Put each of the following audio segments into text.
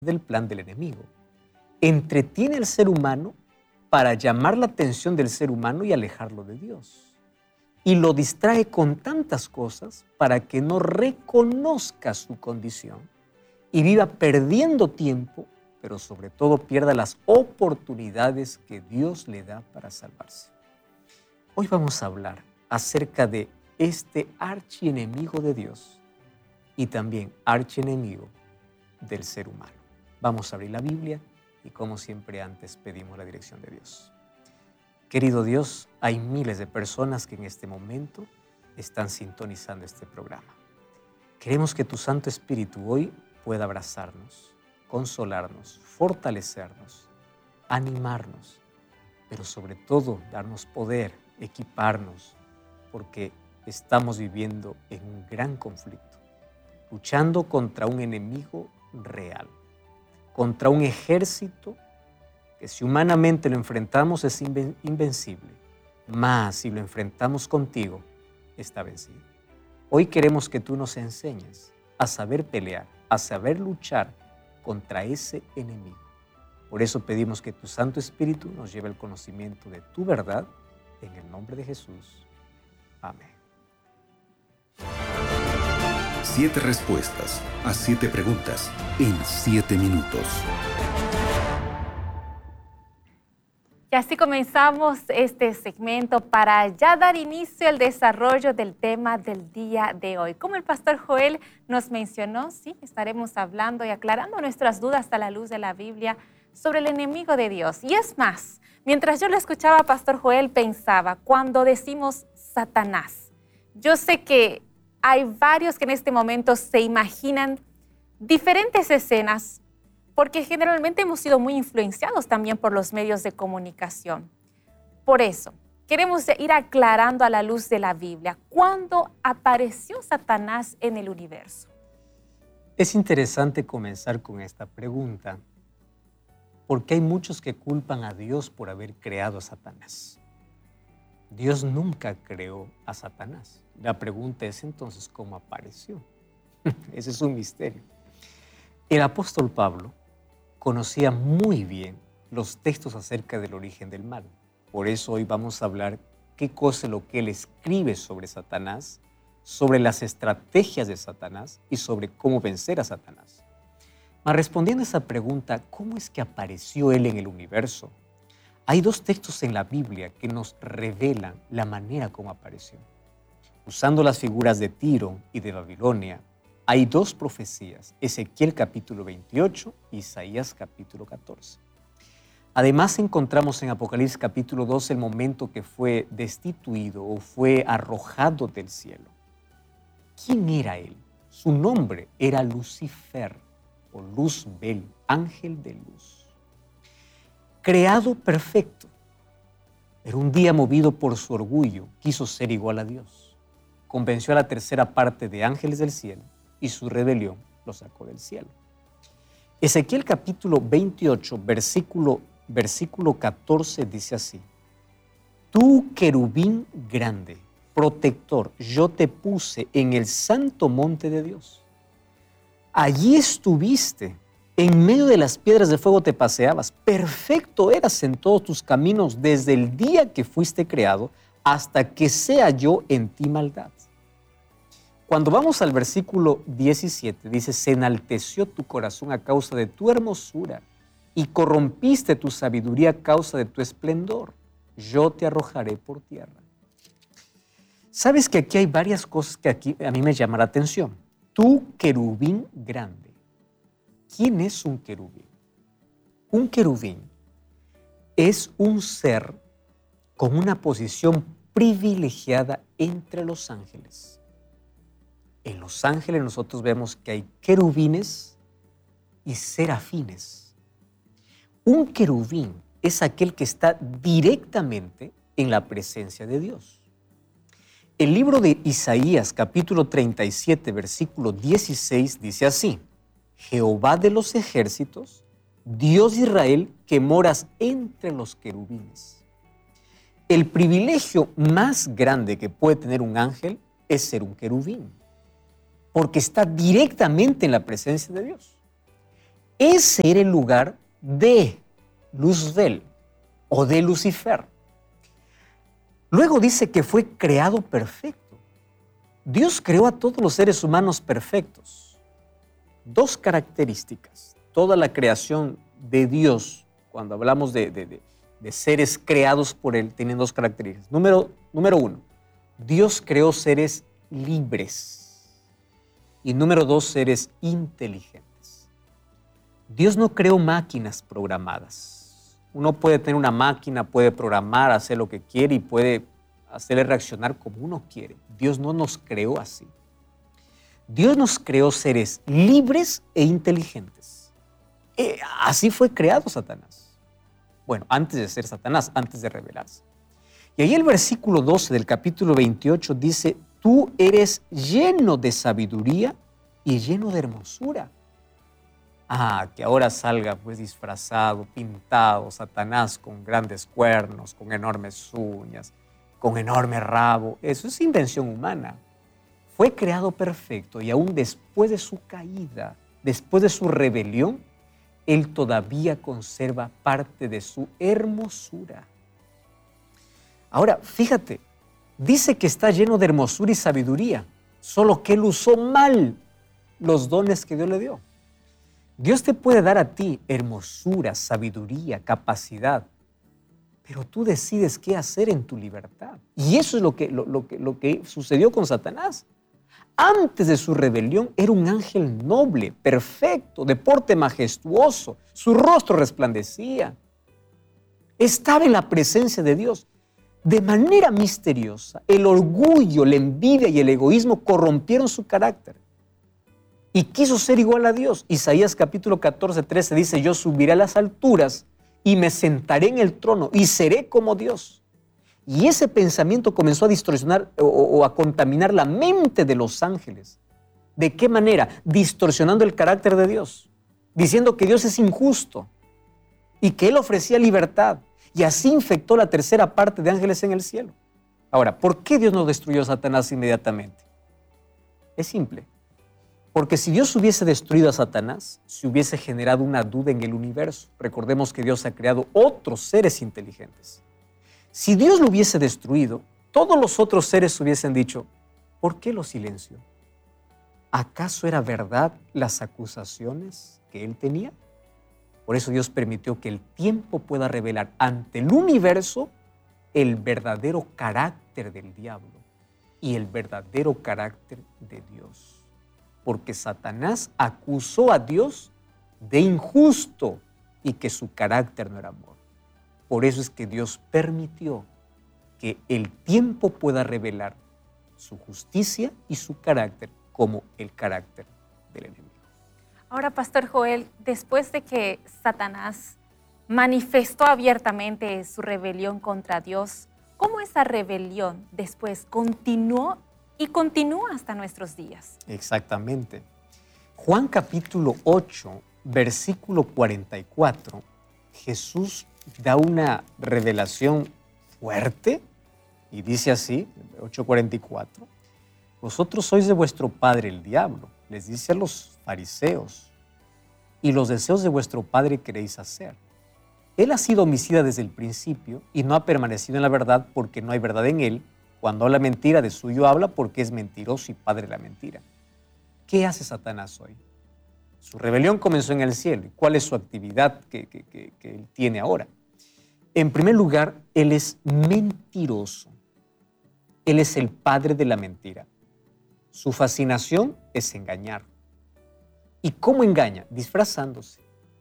del plan del enemigo. Entretiene al ser humano para llamar la atención del ser humano y alejarlo de Dios. Y lo distrae con tantas cosas para que no reconozca su condición y viva perdiendo tiempo, pero sobre todo pierda las oportunidades que Dios le da para salvarse. Hoy vamos a hablar acerca de este archienemigo de Dios y también archienemigo del ser humano. Vamos a abrir la Biblia y, como siempre antes, pedimos la dirección de Dios. Querido Dios, hay miles de personas que en este momento están sintonizando este programa. Queremos que tu Santo Espíritu hoy pueda abrazarnos, consolarnos, fortalecernos, animarnos, pero sobre todo darnos poder, equiparnos, porque estamos viviendo en un gran conflicto, luchando contra un enemigo real, contra un ejército que si humanamente lo enfrentamos es invencible, mas si lo enfrentamos contigo, está vencido. Hoy queremos que tú nos enseñes a saber pelear, a saber luchar contra ese enemigo. Por eso pedimos que tu Santo Espíritu nos lleve al conocimiento de tu verdad, en el nombre de Jesús. Amén. 7 respuestas a 7 preguntas en 7 minutos. Y así comenzamos este segmento para ya dar inicio al desarrollo del tema del día de hoy. Como el pastor Joel nos mencionó, sí, estaremos hablando y aclarando nuestras dudas a la luz de la Biblia sobre el enemigo de Dios. Y es más, mientras yo lo escuchaba, pastor Joel, pensaba, cuando decimos Satanás, yo sé que hay varios que en este momento se imaginan diferentes escenas, porque generalmente hemos sido muy influenciados también por los medios de comunicación. Por eso, queremos ir aclarando a la luz de la Biblia, ¿cuándo apareció Satanás en el universo? Es interesante comenzar con esta pregunta, porque hay muchos que culpan a Dios por haber creado a Satanás. Dios nunca creó a Satanás. La pregunta es entonces, ¿cómo apareció? Ese es un misterio. El apóstol Pablo conocía muy bien los textos acerca del origen del mal. Por eso hoy vamos a hablar qué cosa es lo que él escribe sobre Satanás, sobre las estrategias de Satanás y sobre cómo vencer a Satanás. Mas respondiendo a esa pregunta, ¿cómo es que apareció él en el universo? Hay 2 textos en la Biblia que nos revelan la manera como apareció. Usando las figuras de Tiro y de Babilonia, hay 2 profecías, Ezequiel capítulo 28 y Isaías capítulo 14. Además encontramos en Apocalipsis capítulo 2 el momento que fue destituido o fue arrojado del cielo. ¿Quién era él? Su nombre era Lucifer o Luzbel, ángel de luz. Creado perfecto, pero un día movido por su orgullo quiso ser igual a Dios. Convenció a la tercera parte de ángeles del cielo y su rebelión lo sacó del cielo. Ezequiel capítulo 28, versículo 14 dice así: Tú, querubín grande, protector, yo te puse en el santo monte de Dios. Allí estuviste, en medio de las piedras de fuego te paseabas, perfecto eras en todos tus caminos desde el día que fuiste creado hasta que sea yo en ti maldad. Cuando vamos al versículo 17, dice, se enalteció tu corazón a causa de tu hermosura y corrompiste tu sabiduría a causa de tu esplendor. Yo te arrojaré por tierra. ¿Sabes que aquí hay varias cosas que aquí a mí me llaman la atención? Tú, querubín grande. ¿Quién es un querubín? Un querubín es un ser con una posición privilegiada entre los ángeles. En los ángeles nosotros vemos que hay querubines y serafines. Un querubín es aquel que está directamente en la presencia de Dios. El libro de Isaías, capítulo 37, versículo 16, dice así: Jehová de los ejércitos, Dios de Israel, que moras entre los querubines. El privilegio más grande que puede tener un ángel es ser un querubín, porque está directamente en la presencia de Dios. Ese era el lugar de Luzbel o de Lucifer. Luego dice que fue creado perfecto. Dios creó a todos los seres humanos perfectos. Dos características. Toda la creación de Dios, cuando hablamos de seres creados por Él, tienen dos características. Número uno, Dios creó seres libres. Y número dos, seres inteligentes. Dios no creó máquinas programadas. Uno puede tener una máquina, puede programar, hacer lo que quiere y puede hacerle reaccionar como uno quiere. Dios no nos creó así. Dios nos creó seres libres e inteligentes. Así fue creado Satanás. Bueno, antes de ser Satanás, antes de rebelarse. Y ahí el versículo 12 del capítulo 28 dice, tú eres lleno de sabiduría y lleno de hermosura. Que ahora salga pues disfrazado, pintado, Satanás con grandes cuernos, con enormes uñas, con enorme rabo. Eso es invención humana. Fue creado perfecto y aún después de su caída, después de su rebelión, Él todavía conserva parte de su hermosura. Ahora, fíjate, dice que está lleno de hermosura y sabiduría, solo que Él usó mal los dones que Dios le dio. Dios te puede dar a ti hermosura, sabiduría, capacidad, pero tú decides qué hacer en tu libertad. Y eso es lo que sucedió con Satanás. Antes de su rebelión era un ángel noble, perfecto, de porte majestuoso. Su rostro resplandecía. Estaba en la presencia de Dios. De manera misteriosa, el orgullo, la envidia y el egoísmo corrompieron su carácter. Y quiso ser igual a Dios. Isaías capítulo 14, 13 dice, yo subiré a las alturas y me sentaré en el trono y seré como Dios. Y ese pensamiento comenzó a distorsionar o a contaminar la mente de los ángeles. ¿De qué manera? Distorsionando el carácter de Dios, diciendo que Dios es injusto y que Él ofrecía libertad. Y así infectó la tercera parte de ángeles en el cielo. Ahora, ¿por qué Dios no destruyó a Satanás inmediatamente? Es simple. Porque si Dios hubiese destruido a Satanás, se hubiese generado una duda en el universo. Recordemos que Dios ha creado otros seres inteligentes. Si Dios lo hubiese destruido, todos los otros seres hubiesen dicho, ¿por qué lo silenció? ¿Acaso era verdad las acusaciones que él tenía? Por eso Dios permitió que el tiempo pueda revelar ante el universo el verdadero carácter del diablo y el verdadero carácter de Dios. Porque Satanás acusó a Dios de injusto y que su carácter no era amor. Por eso es que Dios permitió que el tiempo pueda revelar su justicia y su carácter como el carácter del enemigo. Ahora, Pastor Joel, después de que Satanás manifestó abiertamente su rebelión contra Dios, ¿cómo esa rebelión después continuó y continúa hasta nuestros días? Exactamente. Juan capítulo 8, versículo 44, Jesús da una revelación fuerte y dice así, 8:44, vosotros sois de vuestro padre el diablo, les dice a los fariseos, y los deseos de vuestro padre queréis hacer. Él ha sido homicida desde el principio y no ha permanecido en la verdad porque no hay verdad en él. Cuando habla mentira, de suyo habla porque es mentiroso y padre de la mentira. ¿Qué hace Satanás hoy? Su rebelión comenzó en el cielo. ¿Cuál es su actividad que él tiene ahora? En primer lugar, él es mentiroso. Él es el padre de la mentira. Su fascinación es engañar. ¿Y cómo engaña? Disfrazándose.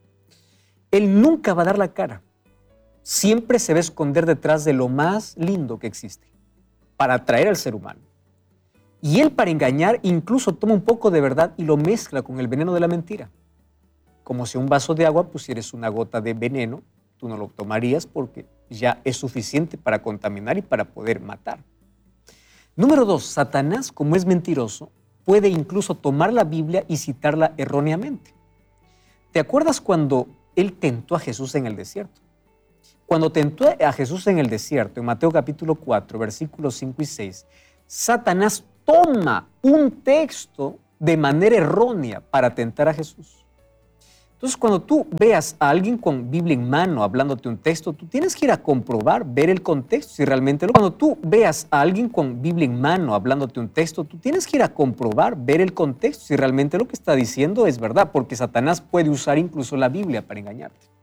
Él nunca va a dar la cara. Siempre se va a esconder detrás de lo más lindo que existe para atraer al ser humano. Y él, para engañar, incluso toma un poco de verdad y lo mezcla con el veneno de la mentira. Como si a un vaso de agua pusieras una gota de veneno, tú no lo tomarías porque ya es suficiente para contaminar y para poder matar. Número 2, Satanás, como es mentiroso, puede incluso tomar la Biblia y citarla erróneamente. ¿Te acuerdas cuando él tentó a Jesús en el desierto? Cuando tentó a Jesús en el desierto, en Mateo capítulo 4, versículos 5 y 6, Satanás toma un texto de manera errónea para tentar a Jesús. Entonces, cuando tú veas a alguien con Biblia en mano hablándote un texto, tú tienes que ir a comprobar, ver el contexto, si realmente lo... Cuando tú veas a alguien con Biblia en mano hablándote un texto, tú tienes que ir a comprobar, ver el contexto, si realmente lo que está diciendo es verdad, porque Satanás puede usar incluso la Biblia para engañarte.